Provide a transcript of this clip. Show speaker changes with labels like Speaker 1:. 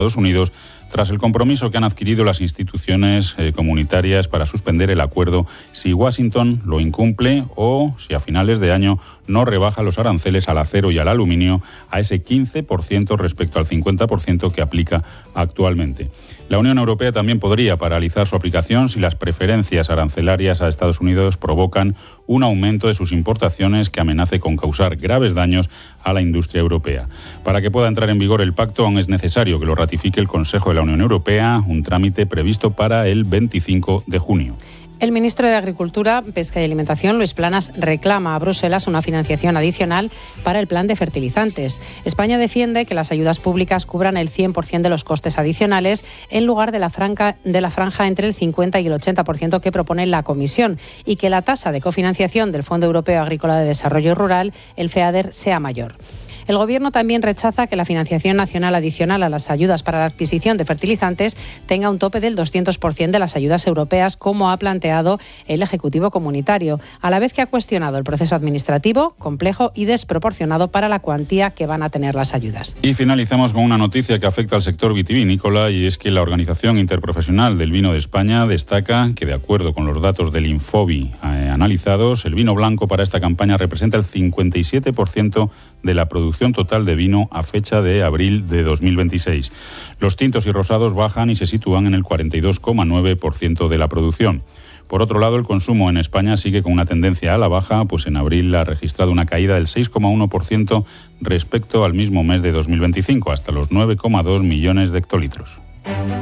Speaker 1: Estados Unidos tras el compromiso que han adquirido las instituciones comunitarias para suspender el acuerdo si Washington lo incumple o si a finales de año no rebaja los aranceles al acero y al aluminio a ese 15% respecto al 50% que aplica actualmente. La Unión Europea también podría paralizar su aplicación si las preferencias arancelarias a Estados Unidos provocan un aumento de sus importaciones que amenace con causar graves daños a la industria europea. Para que pueda entrar en vigor el pacto, aún es necesario que lo ratifique el Consejo de la Unión Europea, un trámite previsto para el 25 de junio.
Speaker 2: El ministro de Agricultura, Pesca y Alimentación, Luis Planas, reclama a Bruselas una financiación adicional para el plan de fertilizantes. España defiende que las ayudas públicas cubran el 100% de los costes adicionales en lugar de la franja entre el 50 y el 80% que propone la Comisión y que la tasa de cofinanciación del Fondo Europeo Agrícola de Desarrollo Rural, el FEADER, sea mayor. El Gobierno también rechaza que la financiación nacional adicional a las ayudas para la adquisición de fertilizantes tenga un tope del 200% de las ayudas europeas, como ha planteado el Ejecutivo comunitario, a la vez que ha cuestionado el proceso administrativo, complejo y desproporcionado para la cuantía que van a tener las ayudas.
Speaker 1: Y finalizamos con una noticia que afecta al sector vitivinícola, y es que la Organización Interprofesional del Vino de España destaca que, de acuerdo con los datos del Infobi analizados, el vino blanco para esta campaña representa el 57% de la producción total de vino a fecha de abril de 2026. Los tintos y rosados bajan y se sitúan en el 42,9% de la producción. Por otro lado, el consumo en España sigue con una tendencia a la baja, pues en abril ha registrado una caída del 6,1% respecto al mismo mes de 2025, hasta los 9,2 millones de hectolitros.